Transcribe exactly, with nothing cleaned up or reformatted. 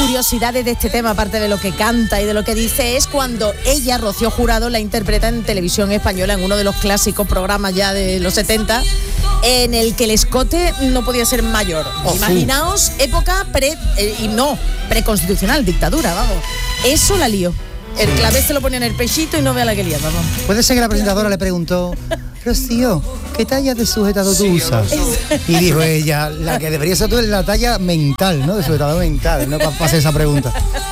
curiosidades de este tema, aparte de lo que canta y de lo que dice, es cuando ella, Rocío Jurado, la interpreta en televisión española en uno de los clásicos programas ya de los setenta, en el que el escote no podía ser mayor. Oh, Imaginaos, sí. época pre... Eh, y no, preconstitucional, dictadura, vamos. Eso la lío. El clavé se lo ponía en el pechito y no vea la que lía, vamos. Puede ser que la presentadora le preguntó: Rocío, ¿qué talla de sujetado tú usas? Y dijo ella, la que debería ser tú es la talla mental, ¿no? De sujetado mental, no para hacer esa pregunta.